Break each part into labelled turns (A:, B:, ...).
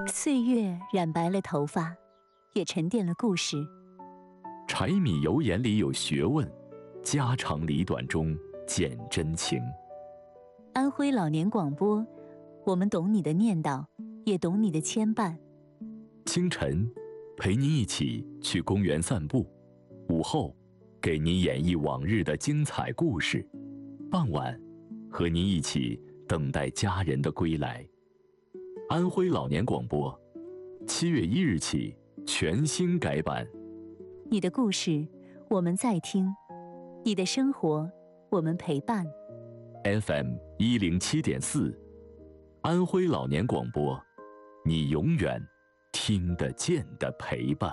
A: 岁月染白了头发，也沉淀了故事。
B: 柴米油盐里有学问，家长里短中见真情。
A: 安徽老年广播，我们懂你的念叨，也懂你的牵绊。
B: 清晨，陪您一起去公园散步；午后，给您演绎往日的精彩故事；傍晚，和您一起等待家人的归来。安徽老年广播，7月1日起全新改版。
A: 你的故事，我们在听；你的生活，我们陪伴。
B: FM 107.4，安徽老年广播，你永远听得见的陪伴。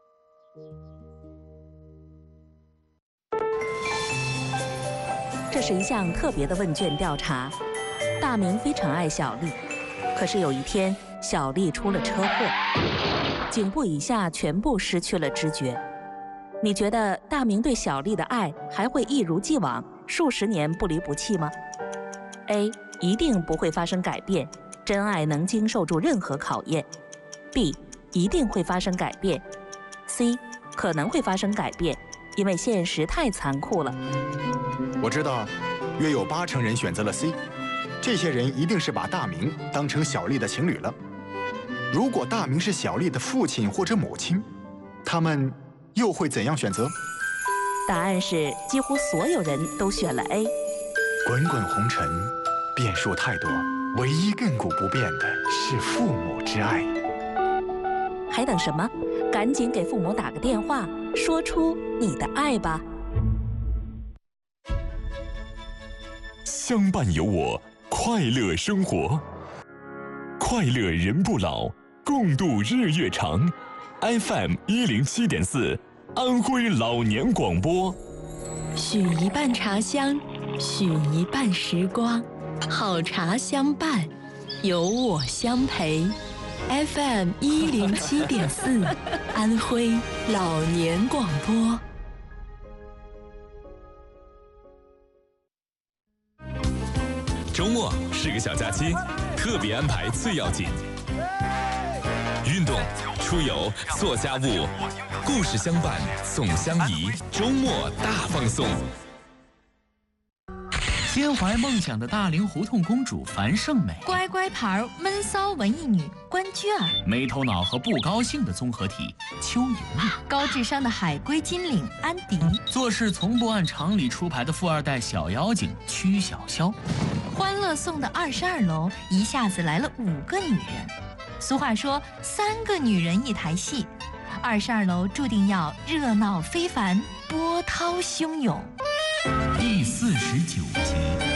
C: 这是一项特别的问卷调查。大明非常爱小丽，可是有一天，小丽出了车祸，颈部以下全部失去了知觉。你觉得大明对小丽的爱还会一如既往，数十年不离不弃吗？ A. 一定不会发生改变，真爱能经受住任何考验。 B. 一定会发生改变。 C. 可能会发生改变，因为现实太残酷了。
D: 我知道，约有80%人选择了 C， 这些人一定是把大明当成小丽的情侣了。如果大明是小丽的父亲或者母亲，他们又会怎样选择？
C: 答案是几乎所有人都选了 A。
D: 滚滚红尘，变数太多，唯一亘古不变的是父母之爱。
C: 还等什么？赶紧给父母打个电话，说出你的爱吧。
E: 相伴有我，快乐生活，快乐人不老，共度日月长。FM 107.4，安徽老年广播。
F: 许一半茶香，许一半时光，好茶相伴，有我相陪。FM 107.4，安徽老年广播。
E: 周末是个小假期，特别安排最要紧。运动、出游、做家务，故事相伴，总相宜。周末大放送。
G: 心怀梦想的大龄胡同公主樊胜美，
H: 乖乖牌闷骚文艺女关雎尔，
G: 没头脑和不高兴的综合体邱莹莹，
H: 高智商的海归金领安迪，
G: 做事从不按常理出牌的富二代小妖精曲筱绡。
H: 欢乐颂的22楼一下子来了5个女人。俗话说3个女人一台戏，22楼注定要热闹非凡，波涛汹涌。
G: 第49集。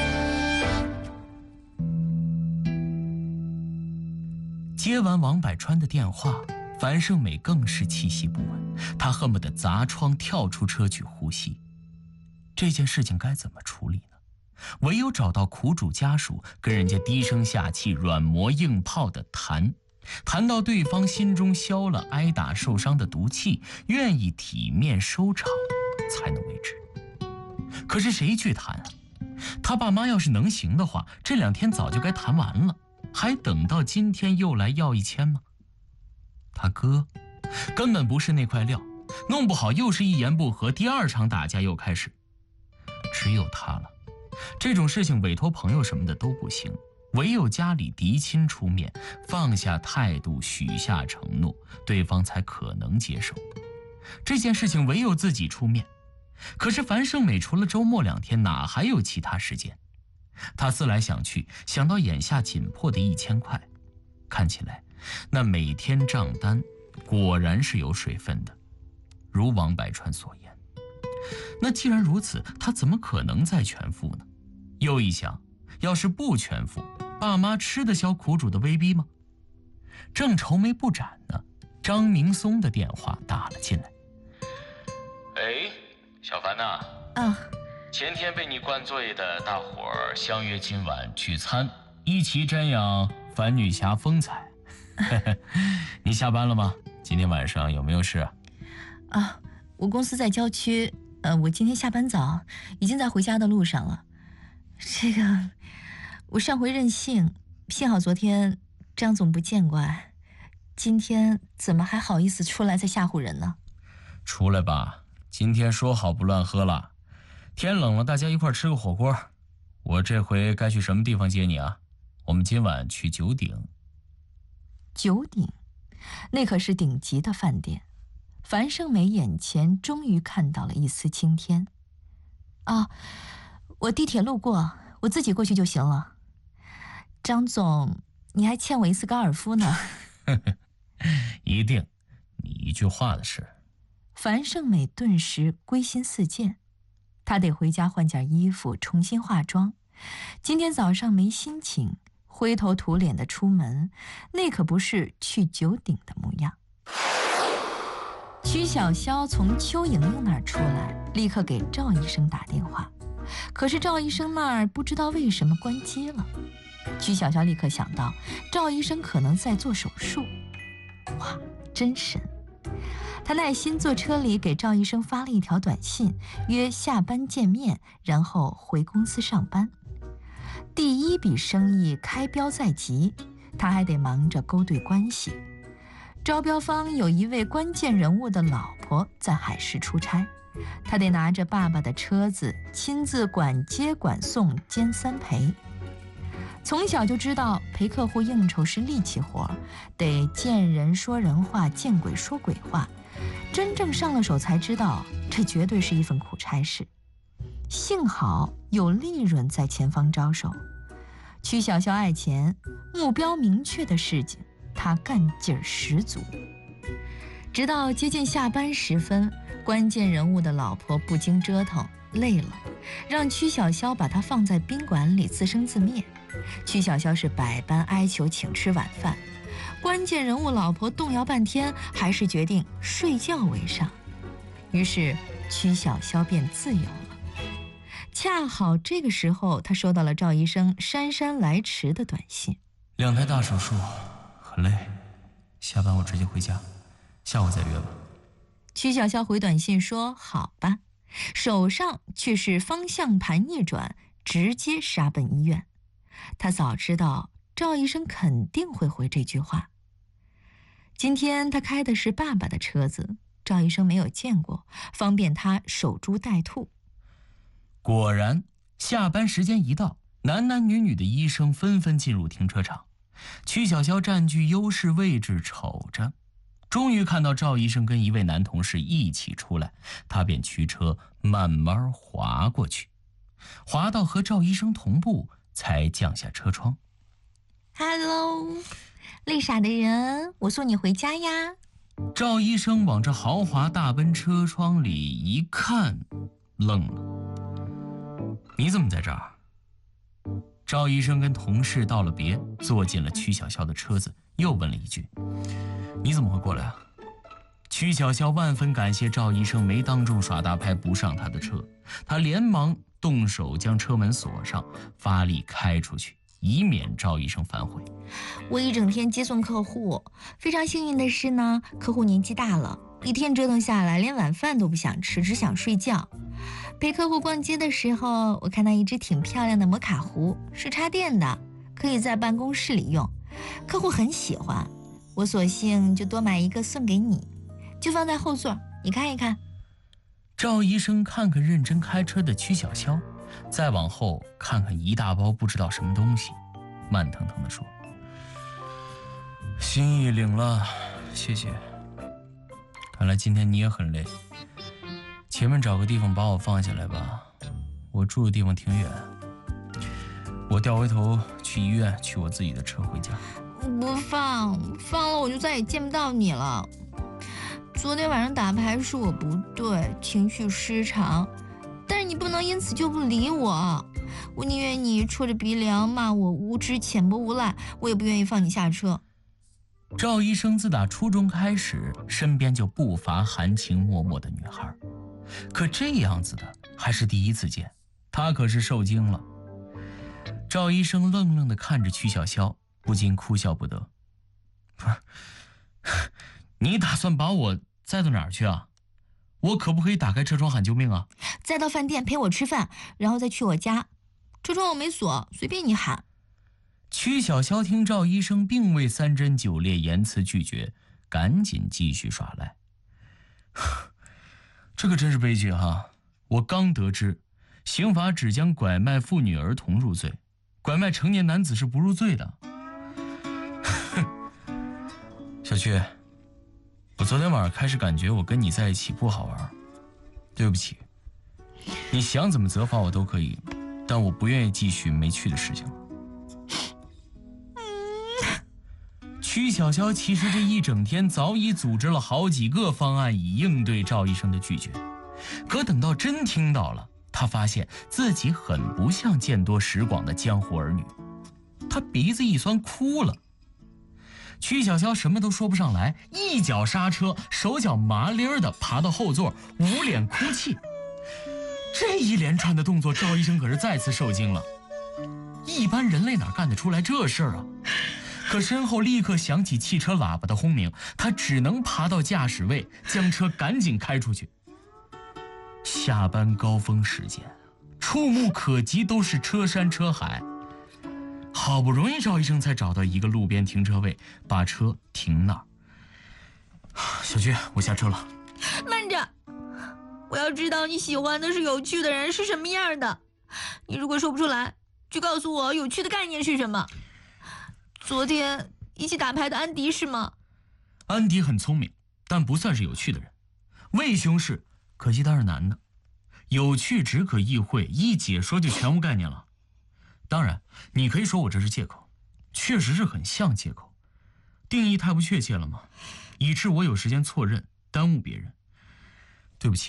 G: 接完王百川的电话，樊胜美更是气息不稳，她恨不得砸窗跳出车去呼吸。这件事情该怎么处理呢？唯有找到苦主家属，跟人家低声下气、软磨硬泡的谈到对方心中消了挨打受伤的毒气，愿意体面收场，才能为止。可是谁去谈啊？他爸妈要是能行的话，这2天早就该谈完了，还等到今天又来要1000吗？他哥根本不是那块料，弄不好又是一言不合，第2场打架又开始。只有他了，这种事情委托朋友什么的都不行，唯有家里嫡亲出面，放下态度，许下承诺，对方才可能接受。这件事情唯有自己出面。可是樊胜美除了周末2天，哪还有其他时间？她思来想去，想到眼下紧迫的1000块，看起来那每天账单果然是有水分的，如王百川所言。那既然如此，她怎么可能再全付呢？又一想，要是不全付，爸妈吃得消苦主的威逼吗？正愁眉不展呢，张明松的电话打了进来。
I: 哎，小樊呐，前天被你灌醉的大伙儿相约今晚聚餐，一起瞻仰樊女侠风采。你下班了吗？今天晚上有没有事啊？
H: 我公司在郊区，我今天下班早，已经在回家的路上了。这个，我上回任性，幸好昨天张总不见怪， 今天怎么还好意思出来再吓唬人呢？
G: 出来吧，今天说好不乱喝了。天冷了，大家一块吃个火锅。我这回该去什么地方接你啊？我们今晚去九鼎。
H: 九鼎，那可是顶级的饭店。樊胜美眼前终于看到了一丝青天。啊，我地铁路过，我自己过去就行了。张总，你还欠我一次高尔夫呢。
G: 一定，你一句话的事。
H: 樊胜美顿时归心似箭，她得回家换件衣服，重新化妆。今天早上没心情，灰头土脸的出门，那可不是去九鼎的模样。曲小潇从邱莹莹那儿出来，立刻给赵医生打电话，可是赵医生那儿不知道为什么关机了。曲小潇立刻想到赵医生可能在做手术，哇，真神！他耐心坐车里给赵医生发了一条短信，约下班见面，然后回公司上班。第一笔生意开标在即，他还得忙着勾兑关系。招标方有一位关键人物的老婆在海市出差，他得拿着爸爸的车子亲自管接管送兼三陪。从小就知道陪客户应酬是力气活，得见人说人话，见鬼说鬼话。真正上了手才知道，这绝对是一份苦差事。幸好有利润在前方招手。曲小潇爱钱，目标明确的事情他干劲儿十足。直到接近下班时分，关键人物的老婆不经折腾累了，让曲小潇把她放在宾馆里自生自灭。曲小潇是百般哀求请吃晚饭，关键人物老婆动摇半天，还是决定睡觉为上。于是曲小潇便自由了。恰好这个时候，他收到了赵医生姗姗来迟的短信
G: ：2台大手术，很累，下班我直接回家，下午再约吧。
H: 曲小潇回短信说好吧，手上却是方向盘一转，直接杀奔医院。他早知道赵医生肯定会回这句话。今天他开的是爸爸的车子，赵医生没有见过，方便他守株待兔。
G: 果然，下班时间一到，男男女女的医生纷纷进入停车场。曲小潇占据优势位置瞅着，终于看到赵医生跟一位男同事一起出来，他便驱车慢慢滑过去，滑到和赵医生同步，才降下车窗。
H: Hello， 累傻的人，我送你回家呀。
G: 赵医生往这豪华大奔车窗里一看，愣了。你怎么在这儿？赵医生跟同事道了别，坐进了曲小潇的车子，又问了一句：你怎么会过来啊？曲小潇万分感谢赵医生没当众耍大牌不上他的车，他连忙动手将车门锁上，发力开出去，以免赵医生反悔。
H: 我一整天接送客户，非常幸运的是呢，客户年纪大了，一天折腾下来连晚饭都不想吃，只想睡觉。陪客户逛街的时候，我看到一只挺漂亮的摩卡壶，是插电的，可以在办公室里用，客户很喜欢，我索性就多买一个送给你，就放在后座，你看一看。
G: 赵医生看看认真开车的曲小潇，再往后看看一大包不知道什么东西，慢腾腾地说：心意领了，谢谢。看来今天你也很累，前面找个地方把我放下来吧，我住的地方挺远，我掉回头去医院，取我自己的车回家。
H: 不放了我就再也见不到你了。昨天晚上打牌是我不对，情绪失常，但是你不能因此就不理我，我宁愿你戳着鼻梁骂我无知浅薄无赖，我也不愿意放你下车。
G: 赵医生自打初中开始，身边就不乏含情脉脉的女孩，可这样子的还是第一次见，他可是受惊了。赵医生愣愣地看着曲小潇，不禁哭笑不得。不是，你打算把我载到哪儿去啊？我可不可以打开车窗喊救命啊？
H: 载到饭店陪我吃饭，然后再去我家，车窗我没锁，随便你喊。
G: 曲小潇听赵医生并未三针九烈言辞拒绝，赶紧继续耍赖。这可真是悲剧哈！我刚得知，刑法只将拐卖妇女儿童入罪，拐卖成年男子是不入罪的。小曲，我昨天晚上开始感觉我跟你在一起不好玩，对不起。你想怎么责罚我都可以，但我不愿意继续没趣的事情了。曲小潇其实这一整天早已组织了好几个方案以应对赵医生的拒绝，可等到真听到了，他发现自己很不像见多识广的江湖儿女，他鼻子一酸哭了。曲小潇什么都说不上来，一脚刹车，手脚麻利的爬到后座，捂脸哭泣。这一连串的动作，赵医生可是再次受惊了。一般人类哪干得出来这事儿啊？可身后立刻响起汽车喇叭的轰鸣，他只能爬到驾驶位，将车赶紧开出去。下班高峰时间，触目可及都是车山车海。好不容易赵医生才找到一个路边停车位，把车停那儿。小菊，我下车了。
H: 慢着，我要知道你喜欢的是有趣的人是什么样的。你如果说不出来，就告诉我有趣的概念是什么。昨天一起打牌的安迪是吗？
G: 安迪很聪明，但不算是有趣的人。魏兄是，可惜他是男的。有趣只可意会，一解说就全无概念了。当然，你可以说我这是借口，确实是很像借口。定义太不确切了嘛，以致我有时间错认，耽误别人。对不起。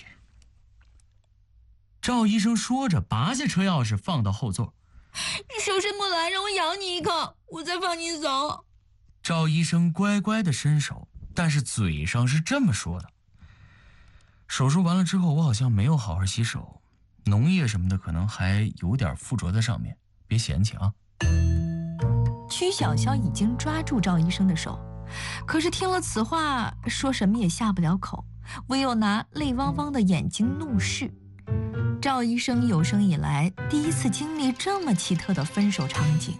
G: 赵医生说着，拔下车钥匙放到后座。
H: 手伸过来，让我咬你一口，我再放你走。
G: 赵医生乖乖的伸手，但是嘴上是这么说的。手术完了之后，我好像没有好好洗手，脓液什么的可能还有点附着在上面，别嫌弃啊。
H: 曲小潇已经抓住赵医生的手，可是听了此话，说什么也下不了口，唯有拿泪汪汪的眼睛怒视。赵医生有生以来第一次经历这么奇特的分手场景。